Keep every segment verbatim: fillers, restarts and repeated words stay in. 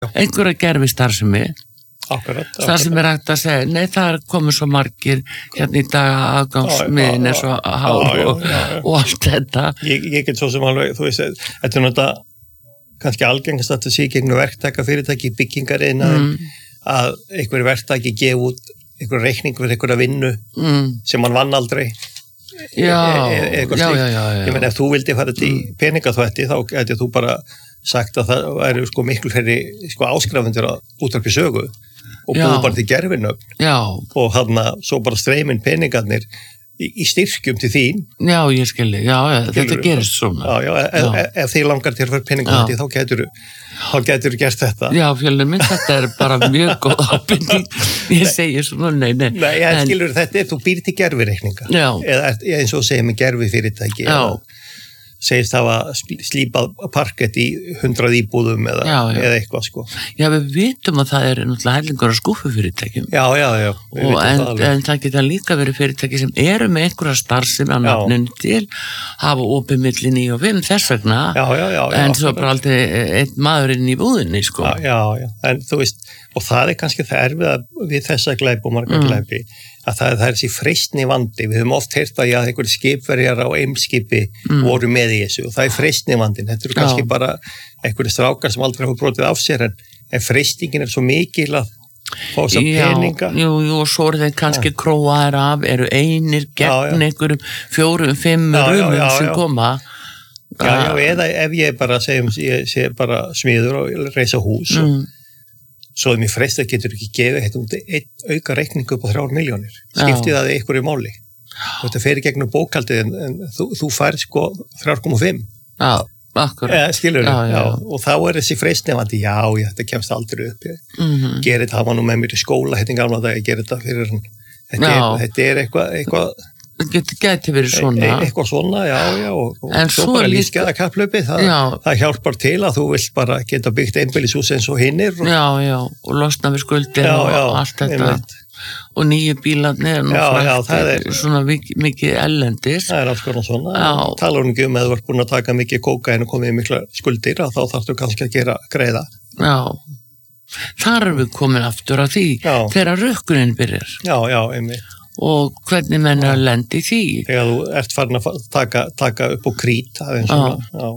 einhverja gerfistarfsemi Akkurat, akkurat. Það sem er hægt að segja, nei það er komið svo margir hérna í dag aðgangsmiðin er svo hár og, og allt þetta. Ég, ég get svo sem alveg, þú veist, þetta er náttúrulega kannski algengast að það sé gegnum verktaka fyrirtæki byggingariðnaði mm. að einhverju verktaki gefa út einhverju reikning fyrir einhverja vinnu mm. sem hann vann aldrei. Já, e, e, já, já, já, já. Ég menn, ef þú vildi fara til mm. peningaþvætti þá gæti þú bara sagt að það væri sko miklu fleiri sko áskrifundir á útvarpi sögu og búið bara til gerfinöfn og hann að svo bara streymin peningarnir í, í styrkjum til þín. Já, ég skilji, já, já þetta gerist svona. Já, já, ef, já. ef, ef þið langar til að fara peningarni þá getur þá getur gert þetta. Já, fjölnir minn, þetta er bara mjög góð ábyrging. Ég segi svona, nei, nei. Nei, en skilur þetta er, þú býr til gerfireikninga. Já. Eða eins og segir með gerfi fyrirtæki. Já. Segist hafa slípað parkett í hundrað íbúðum eða, já, já. eða eitthvað sko. Já, við vitum að það er náttúrulega hellingur á skúffufyrirtækjum. Já, já, já. Og en, það en það geta líka verið fyrirtæki sem eru með einhverja starfsemi að nafninu til, hafa opið milli níu og fimm þess vegna, já, já, já, já, en svo bara aldrei einn maðurinn í búðinni sko. Já, já, já, en þú veist, og það er kannski það erfiða við þessa glæpi og marga mm. glæpi, að það, það er þessi freistni vandi. Við höfum oft heyrt að já, einhverjir skipverjar á eimskipi mm. voru með í þessu og það er freistni vandin. Þetta eru kannski já. bara einhverjir strákar sem aldrei hafa brotið af sér en, en freistingin er svo mikil að fá þess að peninga. Jú, jú, og svo eru þeir kannski króaðir af, eru einir gegn já, já. einhverjum fjórum, fimm rumum sem koma. Já, já, eða ef ég bara segjum, ég sé bara smiður og reisa hús og mm. svo að mér freist að getur ekki gefið heitum, einn auka reikningu upp á þrjár miljónir. Skiptið það í einhverju máli. Og þetta fer í gegnum bókaldið en, en þú, þú fær sko þrjár komma fimm. Já, akkurat. Ja, skilur já, já. Já, og þá er þessi freistnefandi, já, já, þetta kemst aldrei upp. Ég mm -hmm. gerir þetta, það var nú með mér í skóla, hérna í gamla dag, ég gerir þetta fyrir hann. Þetta, þetta er eitthvað, eitthvað Þetta gæti verið svona. E eitthvað svona, já, já, og, og en svo bara lífsgæða kapplaupi, það, það hjálpar til að þú vilt bara geta byggt einbýlishús eins og hinnir. Og... Já, já, og losna við skuldir já, og já, allt þetta. Einmitt. Og nýju bílarnir nú fræktir svona mikið, mikið ellendis. Það er alls konar svona. Talar hún ekki um að þú ert búin að taka mikið kókain og komið mikla skuldir og þá þarftu kannski að gera greiða. Já, þar erum við komin aftur að því já. þegar rökkunin byrjar. Já, já, einmitt. Og hvernig menn að lendi því. Þegar þú ert farin að taka, taka upp á krít, það er svona, já.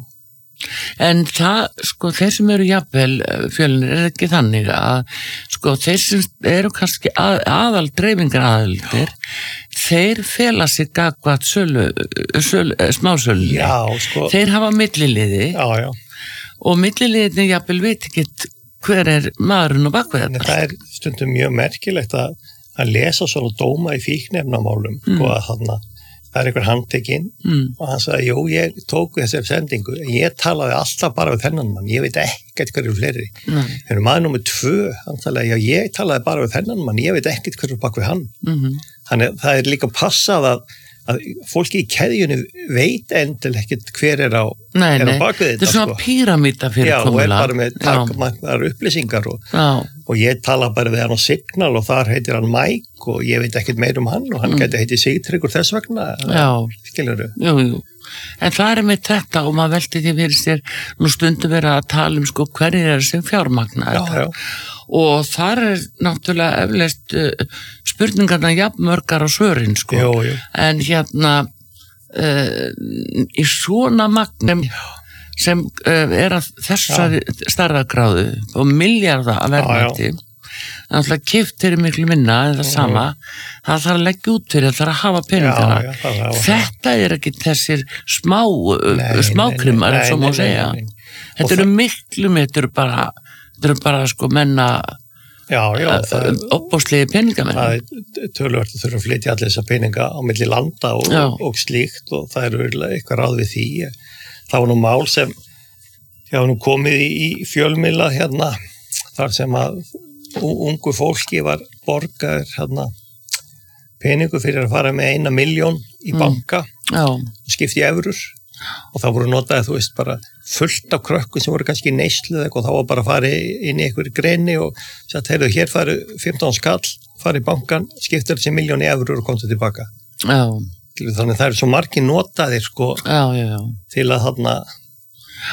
En það, sko, þeir sem eru jafnvel fjölnir er ekki þannig að, sko, þeir sem eru kannski að, aðal dreifingar aðaldir, þeir fela sig gagvat sölu, sölu, smásölu. Já, sko. Þeir hafa milliliði. Já, já. Og milliliðin jafnvel veit ekki hver er maðurinn og bakvið þetta. Það er stundum mjög merkilegt að að lesa svona dóma í fíknefnamálum mm. og að þarna, það er einhver handtekinn mm. og hann sagði, jú, ég tók þessari sendingu, en ég talaði alltaf bara við þennan mann, ég veit ekkert hverju fleiri. Mm. Þegar maður nummið tvö, hann talaði, já, ég talaði bara við þennan mann, ég veit ekkert hverju bak við hann. Mm. Þannig það er líka passað að að fólki í keðjunni veit endilega ekkert hver er á, nei, er á nei. bakvið þetta. Þetta er svona sko. Píramíta fyrir já, komulag. Já, og er bara með takmarkaðar upplýsingar og, og ég tala bara við hann á Signal og þar heitir hann Mike og ég veit ekkert meir um hann og hann mm. geti heitið Sigtryggur þess vegna. Já, skilur þú? Jú, jú. En það er með þetta og maður veldi því fyrir sér nú stundu vera að tala um sko hverjir er sem fjármagna þetta. Já. Og þar er náttúrulega eflaust uh, spurningarna jafnmörgar á svörin sko. Jú, jú. En hérna uh, í svona magnum sem uh, er að þessari stærðagráðu og milljarða að verðmætti náttúrulega keypt fyrir miklu minna en það sama, það þarf að leggja út fyrir það þarf að hafa peningana. Já, já, það það þetta er ekki þessir smá nei, smákrimar eins og má segja. Þetta eru miklu með, þetta eru bara þetta eru bara sko menna opbóðslegi peningamenn. Það er töluvert að þurfa að flytja allir þessa peninga á milli landa og, og slíkt og það eru eitthvað ráð við því. Það var nú mál sem það var nú komið í fjölmiðla hérna þar sem að ungu fólki var borgaður hérna peningu fyrir að fara með eina milljón í banka mm. og skipti í evrur og það voru notaði þú veist bara fullt af krökkum sem voru kannski í neyslu og þá var bara að fara inn í einhverju greini og sagt, heyrðu, hér faru fimmtán skall, fara í bankan, skipta þessi milljón í evrur og komta tilbaka. Já. Þannig það eru svo margir notaðir sko já, já, já. til að þarna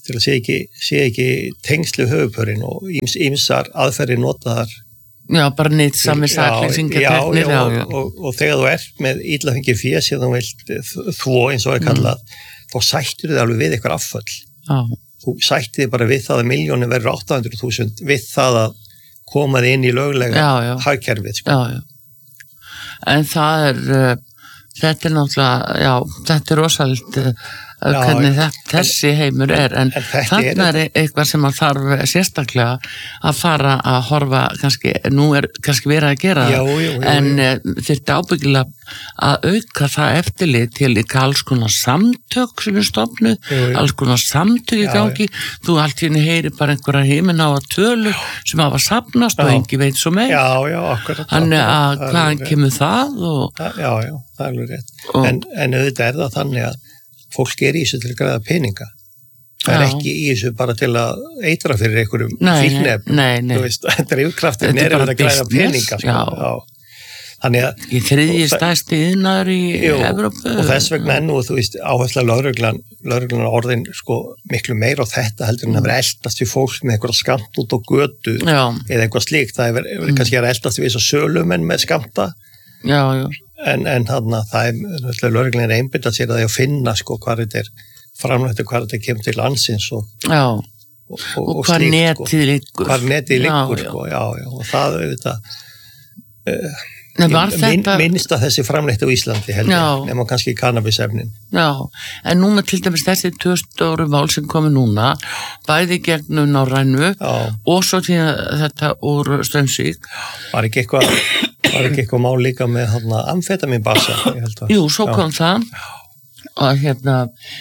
til að sé ekki, sé ekki tengslu höfupörinn og íms, ímsar aðferði notaðar. Já, bara nýtt sami saklýsingar teknir. Já, já, og, og, og þegar þú ert með illa fengið fjö sem þú vilt þvó eins og er kallað, mm. þá sættur þið alveg við eitthvað afföll. Já. Þú sættir þið bara við það að miljónir verður átta hundruð þúsund við það að koma þið inn í löglega hagkerfið. Sko. Já, já. En það er, uh, þetta er náttúrulega, já, þetta er rosalit uh, hvernig já, þetta, þessi heimur er, en, en þannig er eitthvað sem að þarf sérstaklega að fara að horfa, kannski, nú er kannski verið að gera já, það, jú, jú, en jú. Þetta ábyggilega að auka það eftirlit til líka alls konar samtök sem er stofnuð, alls konar samtök í gangi, já, þú allt í henni heyri bara einhverja heiminn á að tölu sem hafa safnast já. Og engi veit svo meir. Já, já, akkurat. Þannig að hvaðan kemur það? Og, já, já, það er alveg rétt. Og, en, en auðvitað er það þannig að fólk er í þessu til að græða peninga. Það er ekki í þessu bara til að eitra fyrir einhverjum fíknefnum. Nei, nei. Þú veist, þetta er yfirkraftin er að græða peninga. Sko. Já. Já. Þannig að... Í þriðji stærsti iðnaður í Evrópu. Og þess vegna ennú, þú veist, áhersla lögreglan, lögreglan orðin sko miklu meira á þetta heldur en að vera eldast við fólk með einhverja skamt út á götu já. Eða eitthvað slíkt. Það er verið mm. kannski að eldast við þess að sölumenn með skamta. Já, já. En, en þarna, það er lögreglan er einbindað sér að því að finna sko hvað þetta er framlættu, hvað þetta kemur til landsins og, og, og, og, og hvað netið liggur. Hvað netið liggur, sko, já, já, og það auðvitað uh, þetta... minn, minnst að þessi framlættu á Íslandi heldur, nema kannski kannabisefnin. Já, en núna til dæmis þessi tvö stóru mál sem komi núna, bæði gegnum Norrænu og svo til þetta úr Straumsvík. Var ekki eitthvað var ekki eitthvað mál líka með hérna, amfetaminbasa? Jú, svo kom já. Það og hérna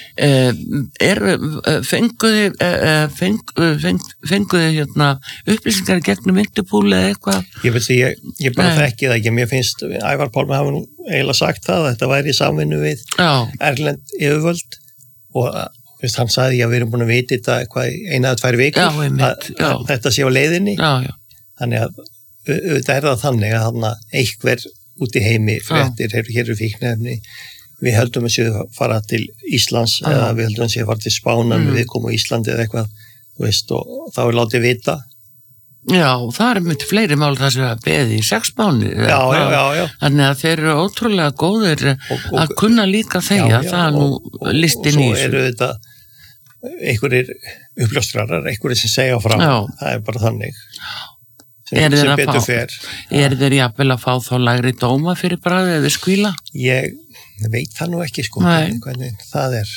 er, fenguði fenguði, fenguði hérna, upplýsingar gegnum Interpol eða eitthvað? Ég veit því, ég, ég bara þekki það ekki, mér finnst Ævar Pálmi hafa nú eiginlega sagt það, þetta væri í samvinnu við já. Erlend yfirvöld og veist, hann sagði að við erum búin að vita þetta eitthvað eina eða tvær vikur, já, einmitt, að, að þetta sé á leiðinni, já, já. Þannig að auðvitað er það þannig að hann einhver út í heimi fréttir, hér eru fíknefni, við höldum að séu fara til Íslands ah. eða við höldum að séu fara til Spána mm. við komum á Íslandi eða eitthvað, veist, og þá er látið vita. Já, það er mjög fleiri mál þar sem að beði í sex mánuði. Já, já, já, já. Þannig að þeir eru ótrúlega góðir og, og, að kunna líka þegja, það er nú listin í þessu. Og svo eru þetta einhverjir uppljóstrarar, einhverjir sem segja frá, já. Það er bara þannig. Er sem betur fer. Er þeir jafnvel að fá þá lægri dóma fyrir bragðið eða skvíla? Ég veit það nú ekki sko, hvernig það er.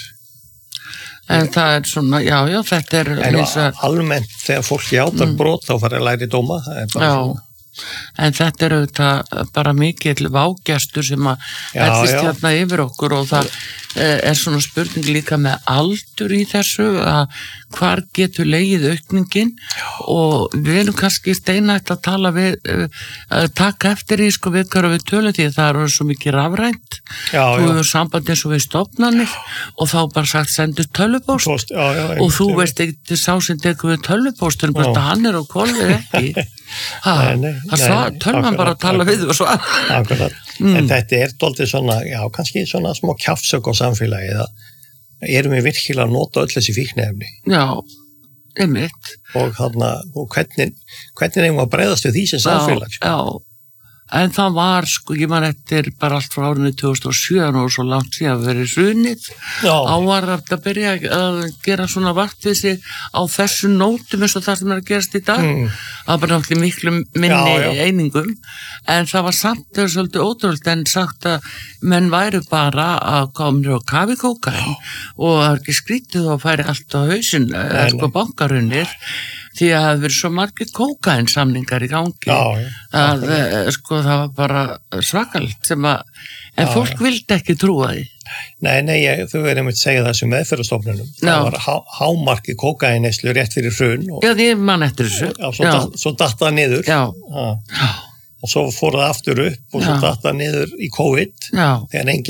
En það er svona, já, já, þetta er... En að... almennt þegar fólk játar mm. brot þá fara að lægri dóma, það er bara já. Svona. En þetta er auðvitað bara mikill vágestur sem að hellist hérna yfir okkur og það er svona spurning líka með aldur í þessu að hvar getur legið aukningin og við erum kannski steinætt að tala við, að taka eftir í sko við hverju við tölum því að það eru svo mikið rafrænt já, þú hefur samband eins og við stofnanir og þá bara sagt sendu tölvupóst Post, já, já, og þú veist ekki sá sem tekur við tölvupóstunum bara að hann er á kolvið ekki ha, það tölvan bara að tala við og svo akkurat, mm. en þetta er doldið svona, já kannski svona smá kjaftsök á samfélagi að erum við virkilega að nota öll þessi fíkniefni já, einmitt og, þarna, og hvernig hvernig eigum að bregðast við því sem samfélag já, já, en það var sko, ég man eftir bara allt frá árinu tvö þúsund og sjö og svo langt síðan verið hrunið ávar að byrja að gera svona vart við sig á þessu nótum eins og það sem er að gerast í dag mm. það var náttúrulega miklu minni já, já. Einingum en það var samt það var svolítið ótrúlega en sagt að menn væru bara að koma og kafi kókain og það er ekki skrítið og færi allt á hausinn sko bankarunir því að það hefur verið svo margir kókain samningar í gangi já, já, að já. Sko það var bara svakalt sem að, en já, fólk já. Vildi ekki trúa því. Nei, nei, ég, þú verðum að segja það sem meðferðarstofnunum. Það var há, hámarki kókainneyslu rétt fyrir hrun. Og, já, því er mann eftir þessu. Já, svo, datt, svo datt það niður. Já. Já. Og svo fór það aftur upp og svo datt það niður í COVID. Já. Þegar engin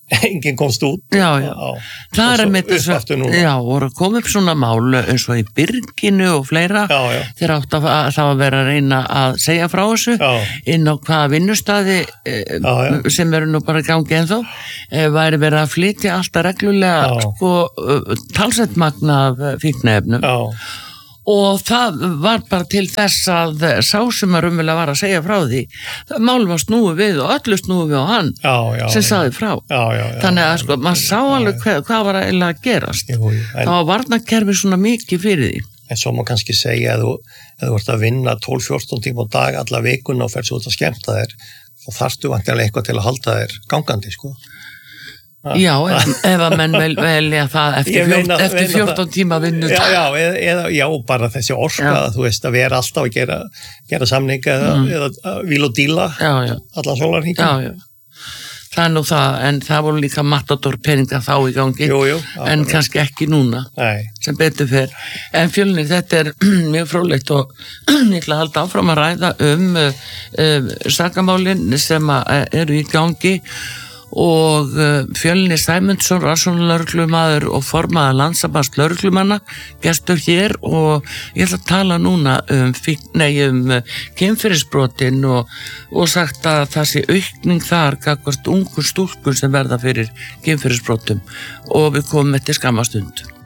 enginn komst út. Já, já. Já. Það er með þess að, já, voru að koma upp svona mál eins og í Byrginu og fleira. Já, já. Þeir átt að það að vera að reyna að segja frá þessu já. Inn á hvaða vinnustadi já, já. Sem eru nú bara gangi ennþá, væri verið að flytja alltaf reglulega, já. Sko, talsett magna af fíkniefnum. Já. Og það var bara til þess að sá sem að rumvilega var að segja frá því, mál var snúið við og öllu snúið við á hann já, já, sem sagði frá. Já, já, já, þannig að sko, maður sá alveg hvað, hvað var eiginlega að gerast. Jú, en, það var varnarkerfi svona mikið fyrir því. En svo má kannski segja að þú, að þú ert að vinna tólf til fjórtán tíma á dag alla vikuna og fer svo út að skemmta þér, þá þarftu vantilega eitthvað til að halda þér gangandi, sko. Já, ef, ef að menn vel, velja það eftir, meina, fjórtán, eftir fjórtán tíma vinnu. Já, já, eða, já, bara þessi orka, já. Þú veist, að vera alltaf að gera, gera samninga eða, mm. eða víl og díla, já, já. Allan sólarhringinn. Já, já, það er nú það, en það voru líka matador peninga þá í gangi, jú, jú, já, en já. Kannski ekki núna, nei. Sem betur fer. En Fjölnir, þetta er mjög fróðlegt og ég ætla að halda áfram að ræða um uh, uh, sakamálin sem eru í gangi. Og uh, Fjölnir Sæmundsson, rannsóknarlögreglumaður og formaður Landssambands lögreglumanna, gestur hér og ég ætla að tala núna um, nei, um uh, kynferðisbrotin og, og sagt að það sé aukning þar gagnvart ungur stúlkur sem verða fyrir kynferðisbrotum og við komum eftir skamma stund.